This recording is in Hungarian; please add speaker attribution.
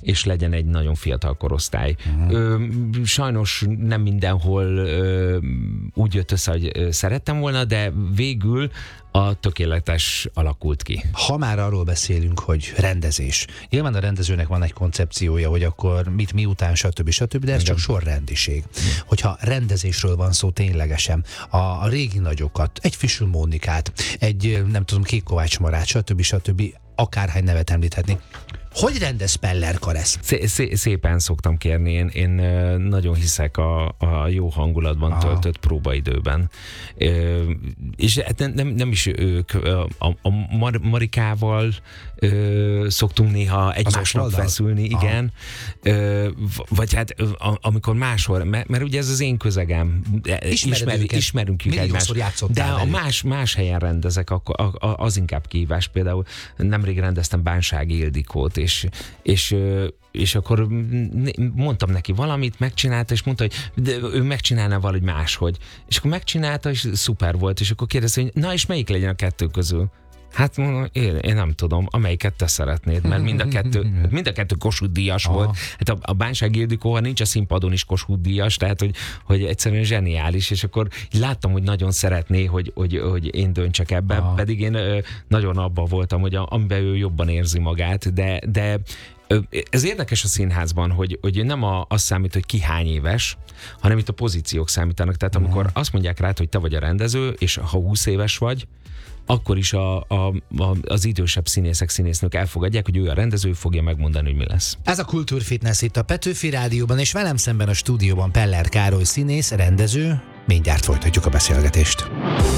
Speaker 1: és legyen egy nagyon fiatal korosztály. Sajnos nem mindenhol úgy jött össze, hogy szerettem volna, de végül a tökéletes alakult ki.
Speaker 2: Ha már arról beszélünk, hogy rendezés. Nyilván a rendezőnek van egy koncepciója, hogy akkor mit, miután, stb. De ez csak sorrendiség. Hogyha rendezésről van szó ténylegesen, a régi nagyokat, egy Fischl Mónikát, egy nem tudom, Kék Kovács Marát, stb. Akárhány nevet említhetni. Hogy rendez Peller Karesz?
Speaker 1: Szépen szoktam kérni, én nagyon hiszek a jó hangulatban töltött próbaidőben. És nem is ők, a Marikával szoktunk néha egymásnak feszülni, igen. Vagy hát amikor máshol, mert ugye ez az én közegem, ismerünk egymást. De a más helyen rendezek, az inkább kihívás. Például nemrég rendeztem Bánsági Ildikót, és akkor mondtam neki valamit, megcsinálta, és mondta, hogy de ő megcsinálna valahogy máshogy. És akkor megcsinálta, és szuper volt, és akkor kérdezte, hogy na és melyik legyen a kettő közül? Hát én nem tudom, amelyiket te szeretnéd, mert mind a kettő Kossuth díjas volt. Hát a Bánsági Ildikó nincs a színpadon is Kossuth díjas, tehát hogy egyszerűen zseniális, és akkor láttam, hogy nagyon szeretné, hogy én döntsek ebben, pedig én nagyon abban voltam, hogy amiben ő jobban érzi magát, de ez érdekes a színházban, hogy nem az számít, hogy ki hány éves, hanem itt a pozíciók számítanak. Tehát amikor azt mondják rád, hogy te vagy a rendező, és ha 20 éves vagy, akkor is az idősebb színészek, színésznők elfogadják, hogy ő a rendező, fogja megmondani, hogy mi lesz.
Speaker 2: Ez a Kultúrfitness itt a Petőfi Rádióban, és velem szemben a stúdióban Peller Károly színész, rendező. Mindjárt folytatjuk a beszélgetést.